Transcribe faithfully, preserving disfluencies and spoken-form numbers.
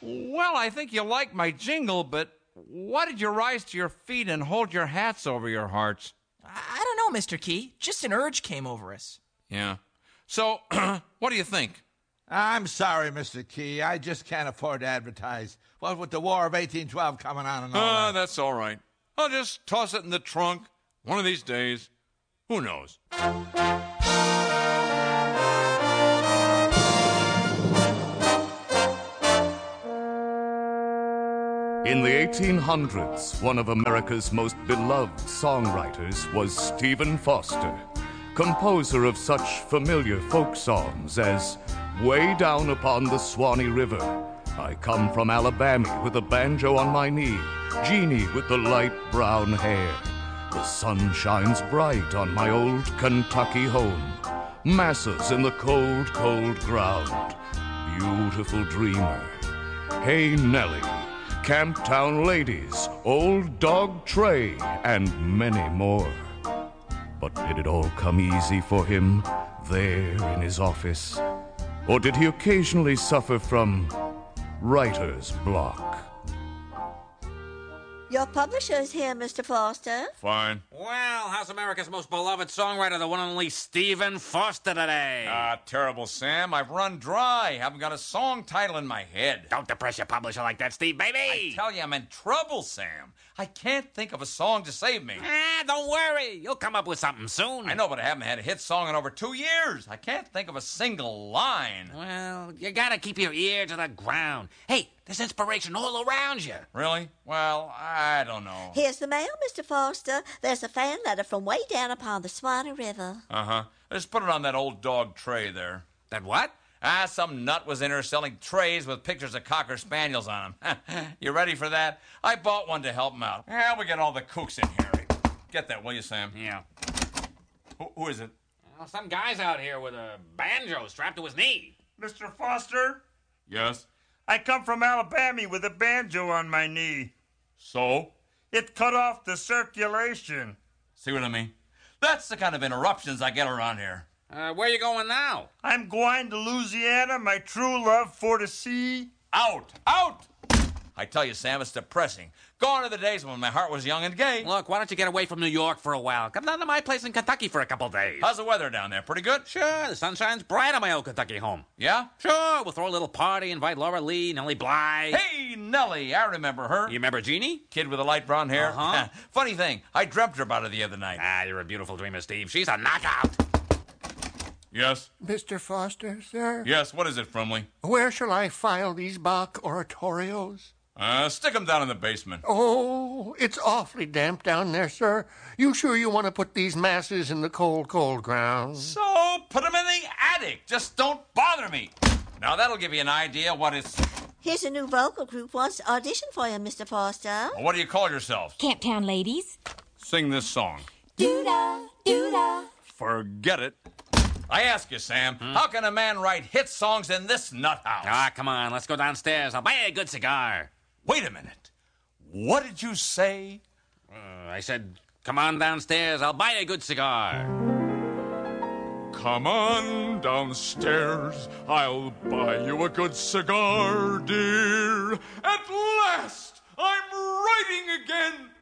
Well, I think you like my jingle, but why did you rise to your feet and hold your hats over your hearts? I don't know, Mister Key. Just an urge came over us. Yeah. So, what do you think? I'm sorry, Mister Key. I just can't afford to advertise. What with the War of eighteen twelve coming on and all Uh, that. that's all right. I'll just toss it in the trunk one of these days. Who knows? In the eighteen hundreds, one of America's most beloved songwriters was Stephen Foster, composer of such familiar folk songs as Way Down Upon the Swanee River, I Come From Alabama with a Banjo on My Knee, Jeannie with the Light Brown Hair, The Sun Shines Bright on My Old Kentucky Home, Masses in the Cold, Cold Ground, Beautiful Dreamer, Hey Nellie, Camptown Ladies, Old Dog Tray, and many more. But did it all come easy for him there in his office? Or did he occasionally suffer from writer's block? Your publisher's here, Mister Foster. Fine. Well, how's America's most beloved songwriter, the one and only Stephen Foster today? Ah, terrible, Sam. I've run dry. Haven't got a song title in my head. Don't depress your publisher like that, Steve, baby. I tell you, I'm in trouble, Sam. I can't think of a song to save me. Ah, don't worry. You'll come up with something soon. I know, but I haven't had a hit song in over two years. I can't think of a single line. Well, you gotta keep your ear to the ground. Hey, there's inspiration all around you. Really? Well, I don't know. Here's the mail, Mister Foster. There's a fan letter from way down upon the Swanee River. Uh-huh. Just put it on that old dog tray there. That what? Ah, some nut was in her selling trays with pictures of Cocker Spaniels on them. You ready for that? I bought one to help him out. Yeah, we get all the kooks in here. Get that, will you, Sam? Yeah. Who, who is it? Well, some guy's out here with a banjo strapped to his knee. Mister Foster, Yes? I come from Alabama with a banjo on my knee. So? It cut off the circulation. See what I mean? That's the kind of interruptions I get around here. Uh, where you going now? I'm going to Louisiana, my true love for to see. Out! Out! I tell you, Sam, it's depressing. Gone are the days when my heart was young and gay. Look, why don't you get away from New York for a while? Come down to my place in Kentucky for a couple days. How's the weather down there? Pretty good? Sure, the sun shines bright on my old Kentucky home. Yeah? Sure, we'll throw a little party, invite Laura Lee, Nellie Bly. Hey, Nellie, I remember her. You remember Jeannie? Kid with the light brown hair? Uh-huh. Funny thing, I dreamt her about her the other night. Ah, you're a beautiful dreamer, Steve. She's a knockout. Yes? Mister Foster, sir? Yes, what is it, Frumley? Where shall I file these Bach oratorios? Uh, stick 'em down in the basement. Oh, it's awfully damp down there, sir. You sure you want to put these masses in the cold, cold ground? So, put 'em in the attic. Just don't bother me. Now, that'll give you an idea what it's... Here's a new vocal group wants to audition for you, Mister Foster. What do you call yourselves? Camptown Ladies. Sing this song. Doo-da, doo-da. Forget it. I ask you, Sam, hmm? how can a man write hit songs in this nut house? Ah, come on, let's go downstairs. I'll buy you a good cigar. Wait a minute. What did you say? Uh, I said, come on downstairs. I'll buy you a good cigar. Come on downstairs. I'll buy you a good cigar, dear. At last, I'm writing again.